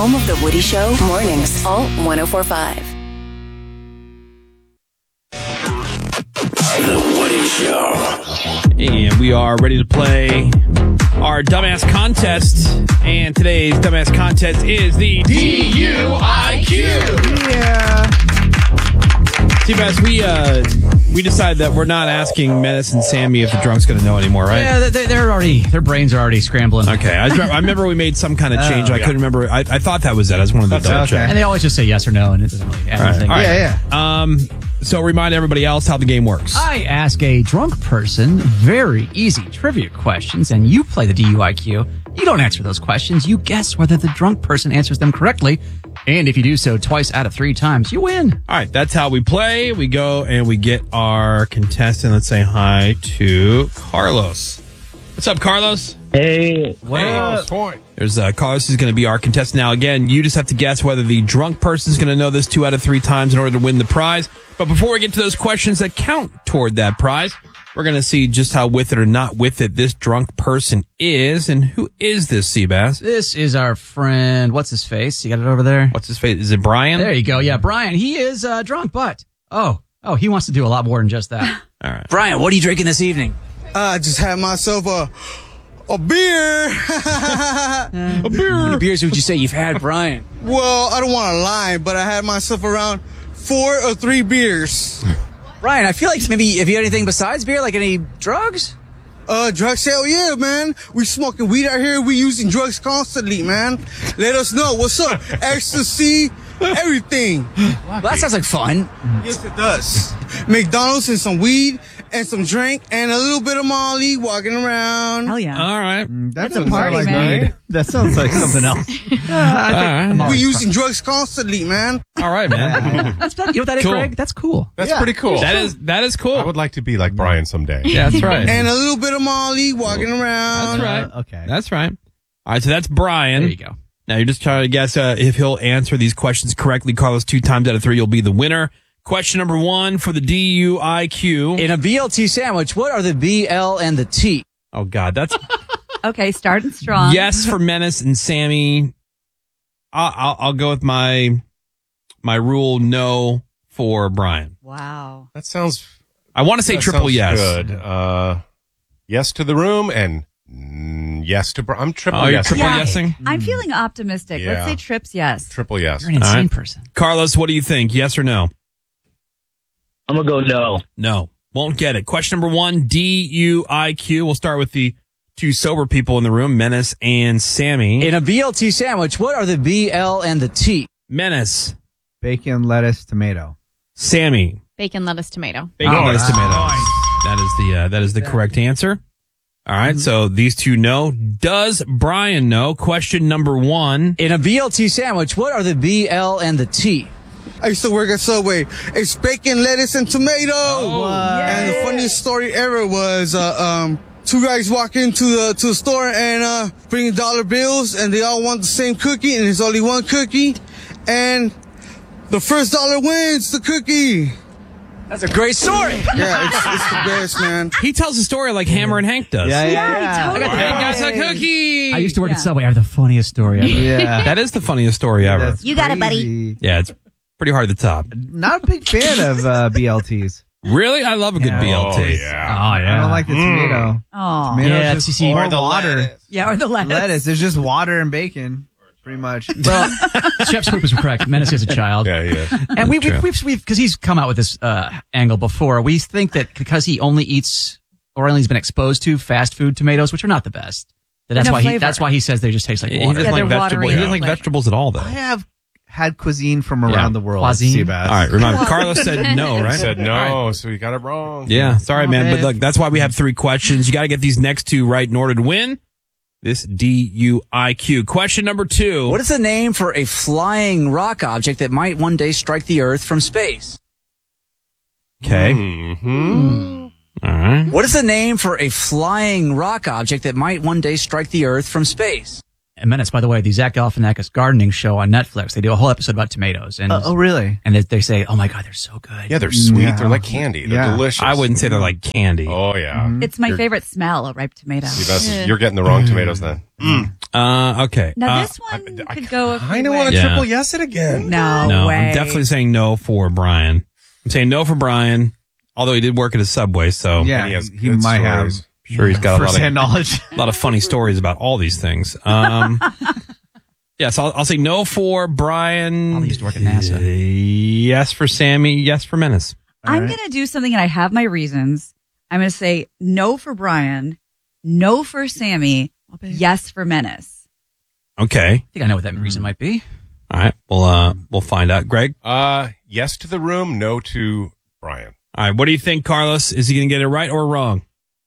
home of The Woody Show, mornings, Alt 104.5. The Woody Show. And we are ready to play our dumbass contest. And today's dumbass contest is the DUIQ. Yeah. Seabass, we decided that we're not asking Menace and Sammy if the drunk's going to know anymore, right? Yeah, their brains are already scrambling. Okay, I remember we made some kind of change. I couldn't remember. I thought that was it. I just wanted to double check. And they always just say yes or no, and it doesn't really add anything. All right. Yeah. So remind everybody else how the game works. I ask a drunk person very easy trivia questions, and you play the DUIQ. You don't answer those questions. You guess whether the drunk person answers them correctly. And if you do so twice out of 3 times, you win. All right, that's how we play. We go and we get our contestant. Let's say hi to Carlos. What's up, Carlos? Hey. There's Carlos is going to be our contestant. Now, again, you just have to guess whether the drunk person is going to know this 2 out of 3 times in order to win the prize. But before we get to those questions that count toward that prize, we're going to see just how with it or not with it this drunk person is. And who is this, Seabass? This is our friend. What's his face? You got it over there? What's his face? Is it Brian? There you go. Yeah, Brian. He is drunk, but he wants to do a lot more than just that. All right. Brian, what are you drinking this evening? I just had myself a beer. How many beers would you say you've had, Brian? Well, I don't want to lie, but I had myself around 4 or 3 beers. Brian, I feel like maybe if you had anything besides beer, like any drugs? Drugs, hell yeah, man. We smoking weed out here. We using drugs constantly, man. Let us know. What's up? Ecstasy, everything. Well, that sounds like fun. Yes, it does. McDonald's and some weed and some drink and a little bit of Molly walking around. Hell yeah. All right. That's a party, man. That sounds like something else. We using drugs constantly, man. All right, man. That's you know what that is, Cool. Greg? That's cool. That's pretty cool. That is cool. I would like to be like Brian someday. Yeah, that's right. And a little bit of Molly walking around. That's right. Okay. That's right. All right, so that's Brian. There you go. Now you're just trying to guess if he'll answer these questions correctly. Carlos, 2 times out of 3, you'll be the winner. Question number 1 for the DUIQ. In a BLT sandwich, what are the B, L, and the T? Oh, God, that's Okay, starting strong. yes for Menace and Sammy. I'll go with my rule no for Brian. Wow. That sounds. I want to say that triple sounds yes. Good. Yes to the room and yes to Brian. I'm triple Oh, you're yes. triple Yeah. yesing? I'm feeling optimistic. Yeah. Let's say trips, yes. Triple yes. You're an insane All right. person. Carlos, what do you think? Yes or no? I'm going to go no. No. Won't get it. Question number 1, DUIQ. We'll start with the 2 sober people in the room, Menace and Sammy. In a BLT sandwich, what are the B, L, and the T? Menace, Bacon, lettuce, tomato. Sammy. Bacon, lettuce, tomato. Bacon, Oh, lettuce, nice. tomato. That is the correct answer. All right, so these 2 know. Does Brian know? Question number 1. In a BLT sandwich, what are the B, L, and the T? I used to work at Subway. It's bacon, lettuce, and tomato. And the funniest story ever was 2 guys walk into the store and bring dollar bills, and they all want the same cookie, and there's only one cookie, and the first dollar wins the cookie. That's a great story. Yeah, it's the best, man. He tells the story like Hammer and Hank does. Yeah, totally. Hey, guys, a cookie. I used to work at Yeah. Subway. I have the funniest story ever. Yeah. That is the funniest story ever. That's You got it, buddy. crazy. Yeah, it's pretty hard to top. Not a big fan of BLTs. Really? I love a good Yeah. BLT. Oh, yeah. Oh, yeah. I don't like the tomato. Oh. Tomato's Yeah, just it's- you see, more or the water. Yeah, or the lettuce. Lettuce. There's just water and bacon, pretty much. Well, Chef Swoop is correct. Menace is a child. Yeah, he is. And we've because he's come out with this angle before. We think that because he only eats or only has been exposed to fast food tomatoes, which are not the best, that's No why flavor. that's why he says they just taste like He water. doesn't Yeah, like they're vegetables. watery He doesn't like flavor. vegetables at all, though. I have had cuisine from around the world. Cuisine. Seabass. All right, remember, Carlos said no, I right? said no, All right. so you got it wrong. Yeah, sorry, man. But man. look, that's why we have 3 questions. You got to get these next 2 right in order to win this DUIQ. Question number 2. What is the name for a flying rock object that might one day strike the Earth from space? Okay. Mm-hmm. All right. What is the name for a flying rock object that might one day strike the Earth from space? And Menace, by the way, the Zach Galifianakis gardening show on Netflix, they do a whole episode about tomatoes. And Oh, really? And they say, oh my God, they're so good. Yeah, they're sweet. Yeah. They're like candy. They're Yeah. delicious. I wouldn't say they're like candy. Oh, yeah. It's my favorite smell, a ripe tomato. You're getting the wrong tomatoes then. Okay. Now this one could go a few I don't want to Yeah. triple yes it again. No way. I'm definitely saying no for Brian. I'm saying no for Brian, although he did work at a Subway, so And Yeah, he has he good might have stories. I'm sure he's got first-hand knowledge. a lot of funny stories about all these things. Yeah, so I'll say no for Brian. I used to work at NASA. Yes for Sammy. Yes for Menace. I'm going to do something, and I have my reasons. I'm going to say no for Brian, no for Sammy, yes for Menace. Okay. I think I know what that reason might be. All right. We'll find out. Greg. Yes to the room, no to Brian. All right. What do you think, Carlos? Is he going to get it right or wrong?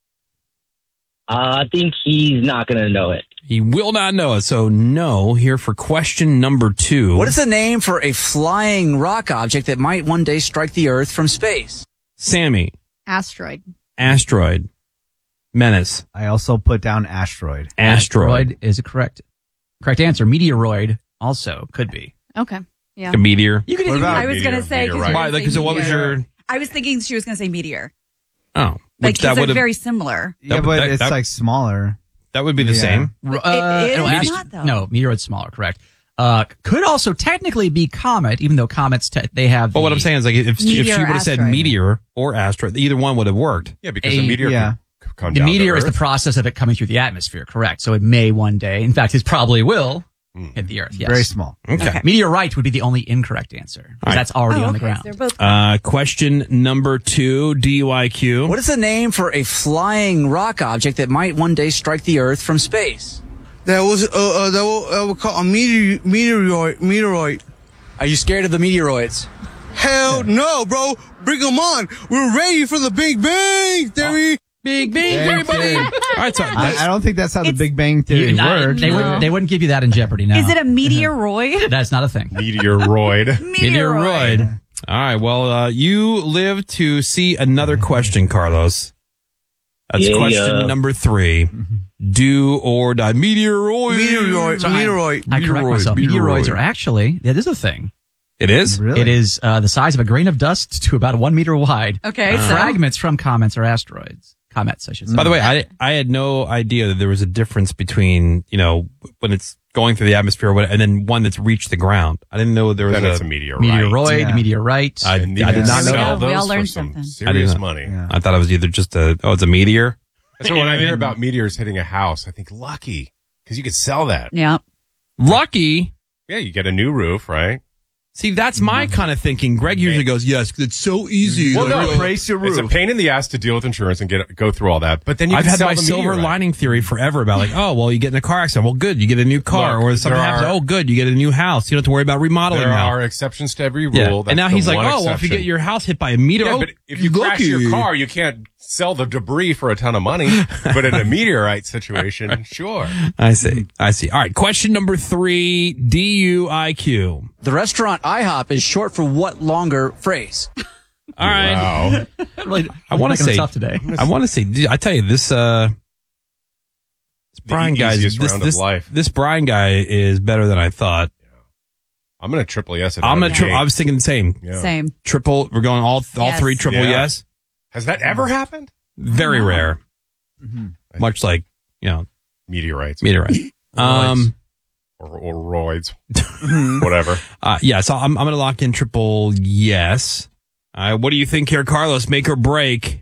I think he's not going to know it. He will not know it. So no here for question number 2. What is the name for a flying rock object that might one day strike the Earth from space? Sammy. Asteroid. Asteroid. Menace. I also put down asteroid. Asteroid. Is a correct answer. Meteoroid also could be. Okay. Yeah. A meteor. You could What about I was going to say, meteorite. Why? Like, so what was your? I was thinking she was going to say meteor. Oh, Like, which that because would they're very similar. Yeah, but it's like smaller. that would be the Yeah. same. It is Ast- not, though. No, meteoroid's smaller, correct. Could also technically be comet, even though comets, they have. But what I'm saying is, like, if she Meteor, would have said asteroid. meteor or asteroid, either one would have worked. Yeah, because a meteor yeah. can come the down meteor to is the Earth. process of it coming through the atmosphere, correct? So it may one day, in fact, it probably will hit the Earth. Yes. Very small. Okay. Meteorite would be the only incorrect answer because that's already on the ground. So they're both. Question number 2, DUIQ. What is the name for a flying rock object that might one day strike the Earth from space? That will call a meteoroid. Are you scared of the meteoroids? Hell no, bro. Bring them on. We're ready for the Big Bang Theory. Big Bang, everybody. All right, so I don't think that's how the It's- Big Bang Theory works. They wouldn't give you that in Jeopardy now. Is it a meteoroid? That's not a thing. Meteoroid. meteoroid. All right, well, you live to see another question, Carlos. That's question number 3. Do or die. Meteoroid. I correct myself. Meteoroids are actually, that is a thing. It is? Really? It is the size of a grain of dust to about 1 meter wide. Okay, so- Fragments from comets or asteroids. Comets, I should say. By the way, I had no idea that there was a difference between, when it's going through the atmosphere and then one that's reached the ground. I didn't know there was Then it's a meteorite. meteoroid, Yeah. meteorite. I And did not know sell that. We all those for learned some something. serious not. money. Yeah. I thought it was either just it's a meteor. So when I hear about meteors hitting a house, I think lucky because you could sell that. Yeah. Lucky. Yeah, you get a new roof, right? See, that's my kind of thinking. Greg usually goes, yes, it's so easy. Well, no, replace your it's a roof. pain in the ass to deal with insurance and go through all that. But then you I've can had sell my the silver meteorite. lining theory forever about like, oh, well, you get in a car accident. Well, good. You get a new car. Look, or something there happens. are- Oh, good. You get a new house. You don't have to worry about remodeling There now. are exceptions to every rule. Yeah. That's And now the he's like, one oh, well, if you exception. get your house hit by a meteor. Yeah, oh, but if you crash your lucky. car, you can't sell the debris for a ton of money. But in a meteorite situation, sure. I see. All right. Question number 3, DUIQ. The restaurant IHOP is short for what longer phrase? All right. Wow. Really, I want to making say, this up today. I want to say, I tell you, this Brian guy, easiest round of life. this Brian guy is better than I thought. I'm going to triple yes it. I'm out gonna. of the gate. I was thinking the same. Yeah. Same. Triple. We're going all Yes. 3 triple Yeah. yes. Has that ever happened? Very rare. Mm-hmm. Much like Meteorites. meteorite. Or roids. Whatever. Yeah. So I'm gonna lock in triple yes. What do you think here, Carlos? Make or break?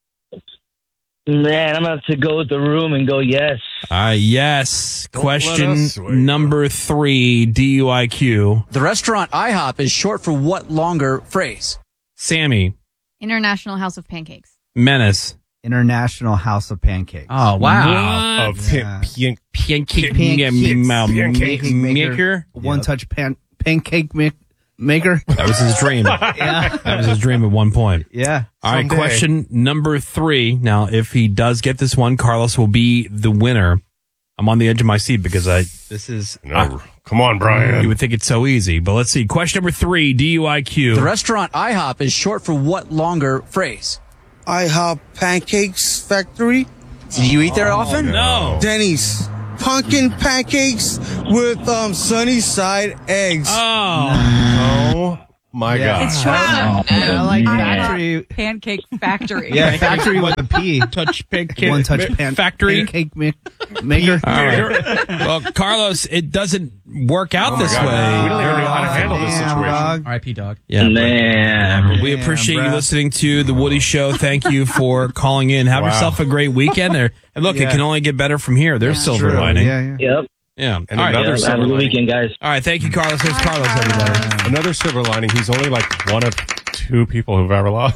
Man, I'm going to have to go with the room and go yes. Yes. Don't Question let us sway. number 3, DUIQ. The restaurant IHOP is short for what longer phrase? Sammy. International House of Pancakes. Menace. International House of Pancakes. Oh, wow. Of Yeah. Pancake Pancake maker. One-touch pancake maker. That was his dream. That was his dream at one point. Yeah. All right, Someday. question number 3. Now, if he does get this one, Carlos will be the winner. I'm on the edge of my seat because Come on, Brian. you would think it's so easy, but let's see. Question number 3, DUIQ. The restaurant IHOP is short for what longer phrase? IHOP Pancakes Factory. Do you eat there often? No. Denny's. pumpkin pancakes with sunny side eggs. Oh my God. It's chocolate. I like factory. Pancake Factory. Yeah, factory with a P. Touch pancake. One touch factory. Pancake maker. All right. Well, Carlos, it doesn't work out this way. We don't even know how to handle this situation. Dog. R.I.P. dog. Yeah, Man. but we appreciate you bruh. listening to The Woody Show. Thank you for calling in. Have yourself a great weekend there. And look, it can only get better from here. There's silver lining. Yeah. Yep. Yeah. And All right. another Have a silver good lining. weekend, guys. All right. Thank you, Carlos. There's Carlos, everybody. Another silver lining. He's only like one of 2 people who've ever lost.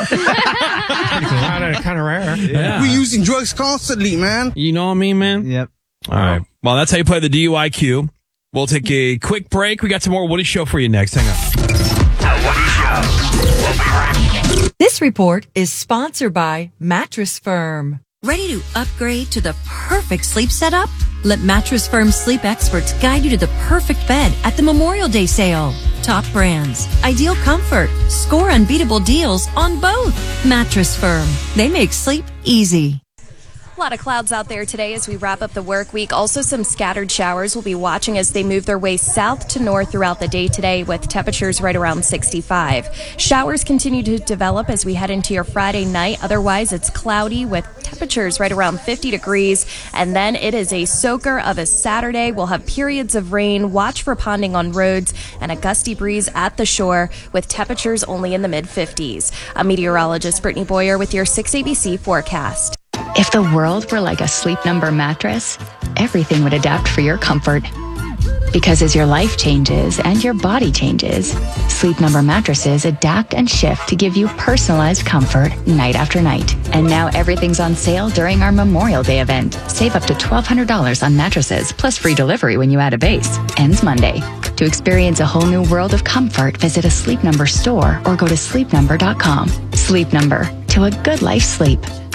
kind of rare. Yeah. We using drugs constantly, man. You know what I mean, man? Yep. All right. Well, that's how you play the DUIQ. We'll take a quick break. We got some more Woody Show for you next. Hang on. This report is sponsored by Mattress Firm. Ready to upgrade to the perfect sleep setup? Let Mattress Firm sleep experts guide you to the perfect bed at the Memorial Day sale. Top brands, ideal comfort, score unbeatable deals on both. Mattress Firm. They make sleep easy. A lot of clouds out there today as we wrap up the work week. Also some scattered showers we'll be watching as they move their way south to north throughout the day today with temperatures right around 65. Showers continue to develop as we head into your Friday night. Otherwise, it's cloudy with temperatures right around 50 degrees. And then it is a soaker of a Saturday. We'll have periods of rain. Watch for ponding on roads and a gusty breeze at the shore with temperatures only in the mid-50s. A meteorologist, Brittany Boyer, with your 6ABC forecast. If the world were like a Sleep Number mattress, everything would adapt for your comfort. Because as your life changes and your body changes, Sleep Number mattresses adapt and shift to give you personalized comfort night after night. And now everything's on sale during our Memorial Day event. Save up to $1,200 on mattresses, plus free delivery when you add a base. Ends Monday. To experience a whole new world of comfort, visit a Sleep Number store or go to sleepnumber.com. Sleep Number. To a good life sleep.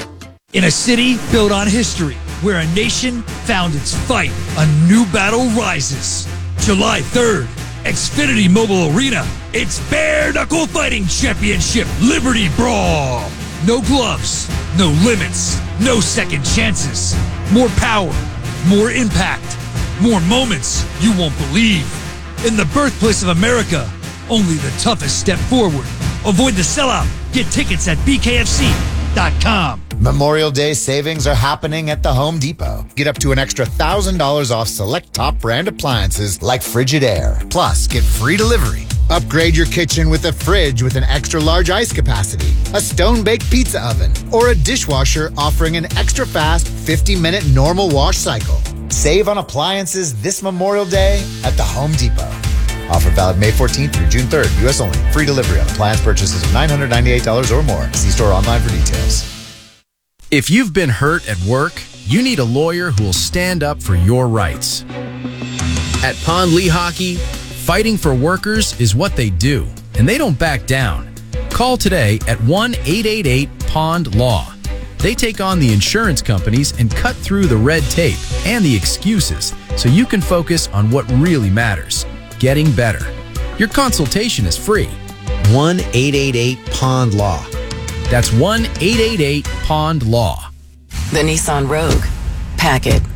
In a city built on history, where a nation found its fight, a new battle rises. July 3rd, Xfinity Mobile Arena. It's Bare Knuckle Fighting Championship Liberty Brawl. No gloves, no limits, no second chances. More power, more impact, more moments you won't believe. In the birthplace of America, only the toughest step forward. Avoid the sellout. Get tickets at BKFC.com. Memorial Day savings are happening at the Home Depot. Get up to an extra $1,000 off select top brand appliances like Frigidaire. Plus, get free delivery. Upgrade your kitchen with a fridge with an extra large ice capacity, a stone-baked pizza oven, or a dishwasher offering an extra fast 50-minute normal wash cycle. Save on appliances this Memorial Day at the Home Depot. Offer valid May 14th through June 3rd, U.S. only. Free delivery on appliance purchases of $998 or more. See store online for details. If you've been hurt at work, you need a lawyer who will stand up for your rights. At Pond Lehocky, fighting for workers is what they do, and they don't back down. Call today at 1-888-POND-LAW. They take on the insurance companies and cut through the red tape and the excuses so you can focus on what really matters, getting better. Your consultation is free. 1-888-POND-LAW. That's 1-888-POND-LAW. The Nissan Rogue. Pack it.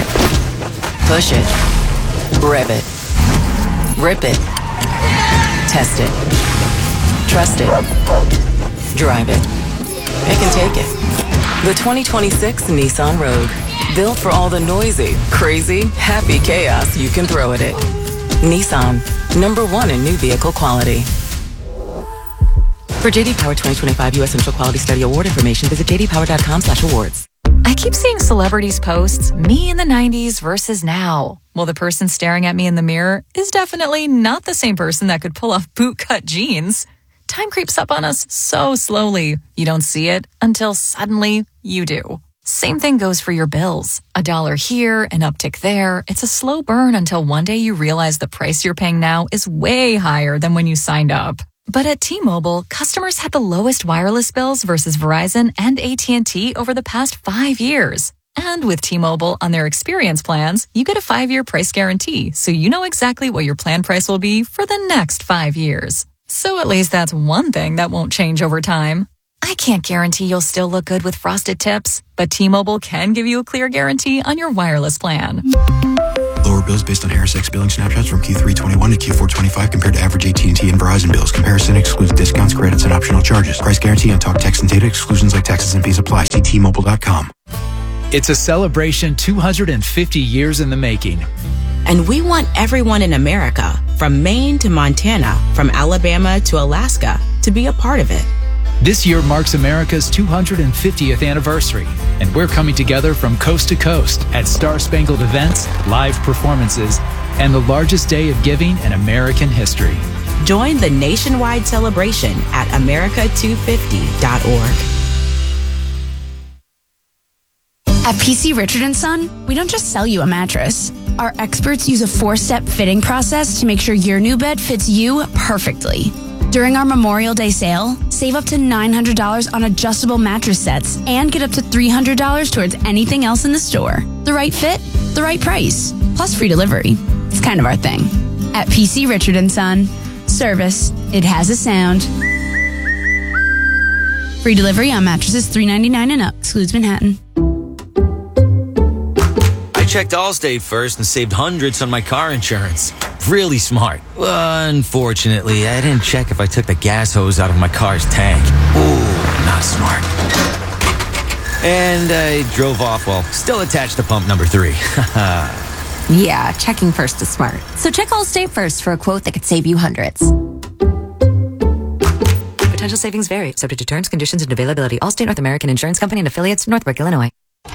Push it. Rev it. Rip it. Test it. Trust it. Drive it. It can take it. The 2026 Nissan Rogue. Built for all the noisy, crazy, happy chaos you can throw at it. Nissan. #1 in new vehicle quality. For JD Power 2025 U.S. Central Quality Study Award information, visit jdpower.com/awards. I keep seeing celebrities post me in the 90s versus now. Well, the person staring at me in the mirror is definitely not the same person that could pull off bootcut jeans. Time creeps up on us so slowly. You don't see it until suddenly you do. Same thing goes for your bills. $1 here, an uptick there. It's a slow burn until one day you realize the price you're paying now is way higher than when you signed up. But at T-Mobile, customers had the lowest wireless bills versus Verizon and AT&T over the past 5 years. And with T-Mobile on their experience plans, you get a 5-year price guarantee, so you know exactly what your plan price will be for the next 5 years. So at least that's one thing that won't change over time. I can't guarantee you'll still look good with frosted tips, but T-Mobile can give you a clear guarantee on your wireless plan. Lower bills based on AirSix billing snapshots from Q3 21 to Q4 25 compared to average AT&T and Verizon bills. Comparison excludes discounts, credits, and optional charges. Price guarantee on talk, text, and data. Exclusions like taxes and fees apply. See T-Mobile.com. It's a celebration 250 years in the making. And we want everyone in America, from Maine to Montana, from Alabama to Alaska, to be a part of it. This year marks America's 250th anniversary, and we're coming together from coast to coast at Star-Spangled events, live performances, and the largest day of giving in American history. Join the nationwide celebration at America250.org. At PC Richard & Son, we don't just sell you a mattress. Our experts use a 4-step fitting process to make sure your new bed fits you perfectly. During our Memorial Day sale, save up to $900 on adjustable mattress sets and get up to $300 towards anything else in the store. The right fit, the right price, plus free delivery. It's kind of our thing. At PC Richard & Son, service, it has a sound. Free delivery on mattresses $399 and up, excludes Manhattan. I checked Allstate first and saved hundreds on my car insurance. Really smart. Unfortunately, I didn't check if I took the gas hose out of my car's tank. Ooh, not smart. And I drove off while still attached to pump number 3. Yeah, checking first is smart. So check Allstate first for a quote that could save you hundreds. Potential savings vary, subject to terms, conditions, and availability. Allstate North American Insurance Company and affiliates, Northbrook, Illinois.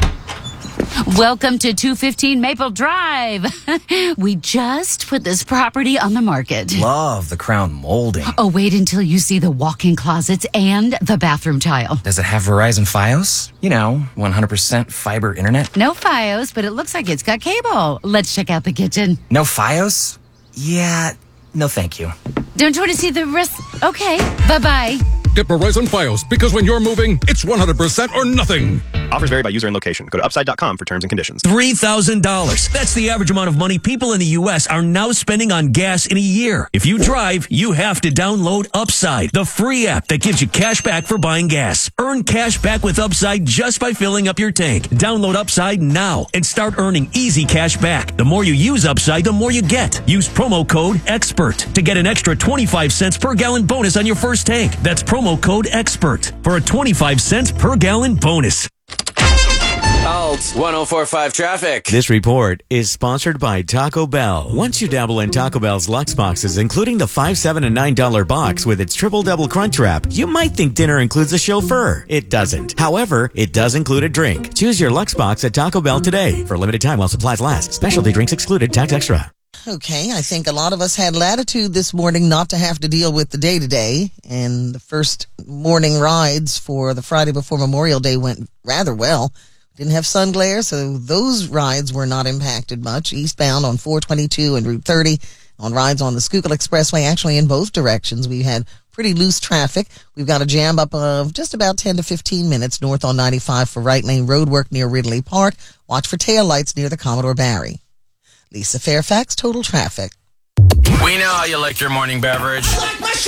Welcome to 215 Maple Drive. We just put this property on the market. Love the crown molding. Oh, wait until you see the walk-in closets and the bathroom tile. Does it have Verizon Fios? 100% fiber internet? No Fios, but it looks like it's got cable. Let's check out the kitchen. No Fios? Yeah, no thank you. Don't you want to see the rest? Okay, bye-bye. Get Verizon Fios, because when you're moving, it's 100% or nothing. Offers vary by user and location. Go to upside.com for terms and conditions. $3,000. That's the average amount of money people in the U.S. are now spending on gas in a year. If you drive, you have to download Upside, the free app that gives you cash back for buying gas. Earn cash back with Upside just by filling up your tank. Download Upside now and start earning easy cash back. The more you use Upside, the more you get. Use promo code EXPERT to get an extra 25 cents per gallon bonus on your first tank. That's promo code EXPERT for a 25 cents per gallon bonus. Alt 104.5 traffic. This report is sponsored by Taco Bell. Once you dabble in Taco Bell's Lux boxes, including the $5, $7, and $9 box with its triple double crunch wrap, you might think dinner includes a chauffeur. It doesn't. However, it does include a drink. Choose your Lux box at Taco Bell today. For a limited time while supplies last. Specialty drinks excluded. Tax extra. Okay, I think a lot of us had latitude this morning not to have to deal with the day-to-day, and the first morning rides for the Friday before Memorial Day went rather well. Didn't have sun glare, so those rides were not impacted much. Eastbound on 422 and Route 30, on rides on the Schuylkill Expressway, actually in both directions. We had pretty loose traffic. We've got a jam up of just about 10 to 15 minutes north on 95 for right lane roadwork near Ridley Park. Watch for taillights near the Commodore Barry. Lisa Fairfax, Total Traffic. We know how you like your morning beverage.